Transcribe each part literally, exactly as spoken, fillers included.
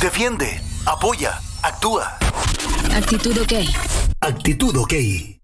Defiende, apoya, actúa. Actitud OK. Actitud OK.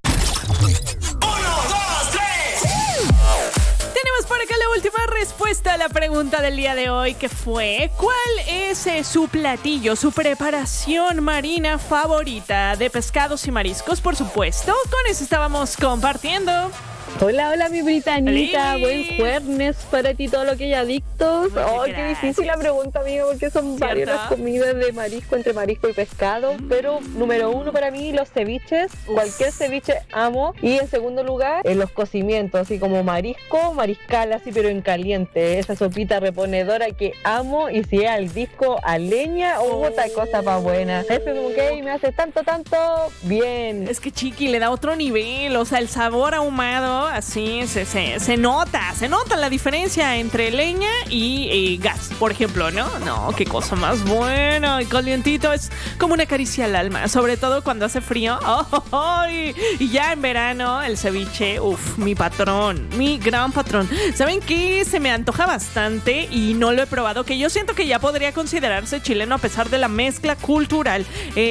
Tenemos por acá la última respuesta a la pregunta del día de hoy, que fue: ¿cuál es eh, su platillo, su preparación marina favorita de pescados y mariscos? Por supuesto, con eso estábamos compartiendo. Hola, hola mi Britanita, ¡Hola! buen jueves para ti, todo lo que hay adictos. Oh, qué difícil la pregunta, amigo, porque son ¿Cierto? varias las comidas de marisco, entre marisco y pescado, mm. pero número uno para mí, los ceviches. Uf. Cualquier ceviche amo. Y en segundo lugar, eh, los cocimientos, así como marisco, mariscal, así pero en caliente, esa sopita reponedora que amo. Y si es al disco, a leña, oh, otra cosa pa' buena. Ese como que me hace tanto, tanto bien. Es que Chiqui le da otro nivel, o sea, el sabor ahumado, así se, se, se nota, se nota la diferencia entre leña y eh, gas, por ejemplo, ¿no? No, qué cosa más buena. Y calientito es como una caricia al alma, sobre todo cuando hace frío. Oh, oh, oh, y, y ya en verano, el ceviche, uff, mi patrón, mi gran patrón. ¿Saben qué? Se me antoja bastante y no lo he probado, que yo siento que ya podría considerarse chileno a pesar de la mezcla cultural.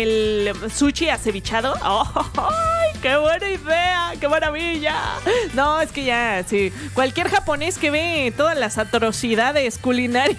El sushi acevichado. Oh, oh, oh, ¡qué buena idea! ¡Qué maravilla! No, es que ya, sí. Cualquier japonés que ve todas las atrocidades culinarias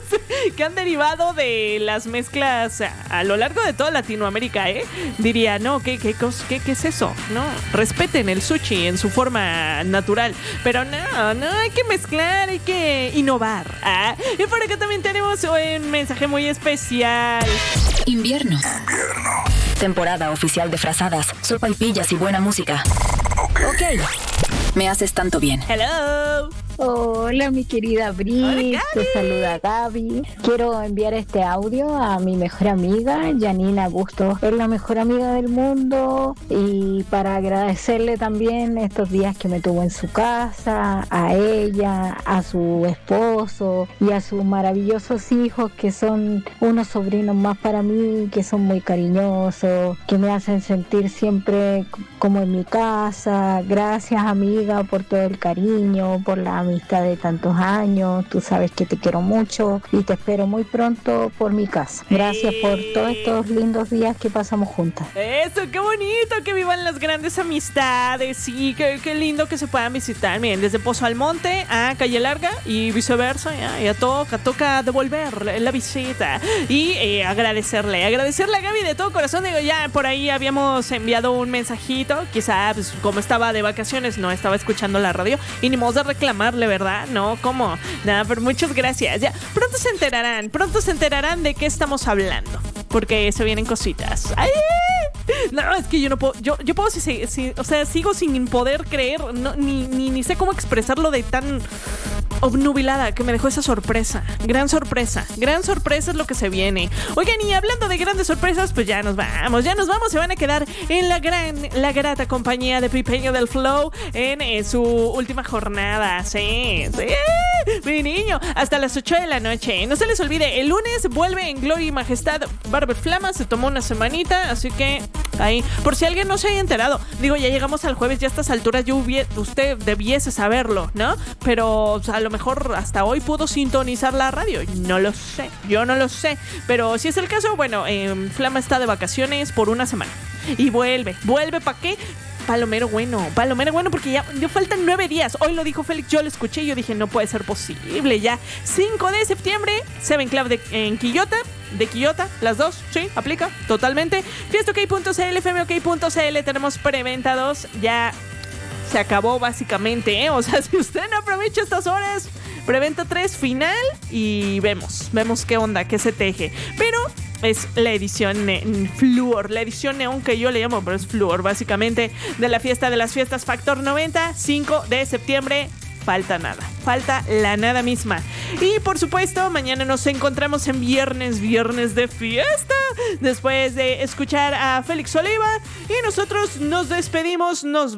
que han derivado de las mezclas a, a lo largo de toda Latinoamérica, ¿eh? Diría, no, ¿qué, qué, qué, qué es eso? No, respeten el sushi en su forma natural. Pero no, no, hay que mezclar, hay que innovar. Ah, y por acá también tenemos un mensaje muy especial. Invierno. Invierno. Temporada oficial de frazadas, sopaipillas y buena música. Ok. Ok. Me haces tanto bien. Hello. Hola mi querida Bri, Hola, te saluda Gaby. Quiero enviar este audio a mi mejor amiga, Janina Bustos. Es la mejor amiga del mundo, y para agradecerle también estos días que me tuvo en su casa, a ella, a su esposo y a sus maravillosos hijos, que son unos sobrinos más para mí, que son muy cariñosos, que me hacen sentir siempre como en mi casa. Gracias amiga por todo el cariño, por la amistad de tantos años. Tú sabes que te quiero mucho y te espero muy pronto por mi casa. Gracias por todos estos lindos días que pasamos juntas. Eso, qué bonito que vivan las grandes amistades. Sí, qué, qué lindo que se puedan visitar. Miren, desde Pozo Almonte a Calle Larga y viceversa. Ya, ya toca, toca devolver la visita y eh, agradecerle, agradecerle a Gaby de todo corazón. Digo, ya por ahí habíamos enviado un mensajito. Quizá, pues, como estaba de vacaciones, no estaba escuchando la radio y ni modo de reclamarle, ¿verdad? No, ¿cómo? Nada, pero muchas gracias. Ya, pronto se enterarán, pronto se enterarán de qué estamos hablando, porque se vienen cositas. ¡Ay! No, es que yo no puedo, yo, yo puedo, si, si, si, o sea, sigo sin poder creer, no, ni, ni, ni sé cómo expresarlo de tan obnubilada que me dejó esa sorpresa. Gran sorpresa, gran sorpresa es lo que se viene. Oigan, y hablando de grandes sorpresas, pues ya nos vamos, ya nos vamos. Se van a quedar en la gran, la grata compañía de Pipeño del Flow en eh, su última jornada. Sí, sí, mi niño, hasta las ocho de la noche. No se les olvide, el lunes vuelve en Gloria y Majestad Barber Flama. Se tomó una semanita, así que ahí, por si alguien no se haya enterado, digo, ya llegamos al jueves, ya a estas alturas yo hubie, usted debiese saberlo, ¿no? Pero o sea, a lo mejor hasta hoy pudo sintonizar la radio, no lo sé, yo no lo sé, pero si es el caso, bueno, eh, Flama está de vacaciones por una semana y vuelve, vuelve ¿para qué? Palomero bueno, Palomero bueno, porque ya, ya faltan nueve días. Hoy lo dijo Félix, yo lo escuché y yo dije, no puede ser posible. Ya, cinco de septiembre, Seven Club de, en Quillota, de Quillota, las dos, sí, aplica totalmente. fiesta ok punto c l, f m ok punto c l, tenemos preventa dos, ya se acabó básicamente, ¿eh? O sea, si usted no aprovecha estas horas, preventa tres, final, y vemos, vemos qué onda, qué se teje. Pero es la edición ne- Fluor, la edición neón que yo le llamo, pero es Fluor, básicamente, de la fiesta de las fiestas Factor noventa, cinco de septiembre. Falta nada, falta la nada misma. Y por supuesto, mañana nos encontramos en viernes, viernes de fiesta, después de escuchar a Félix Oliva. Y nosotros nos despedimos, nos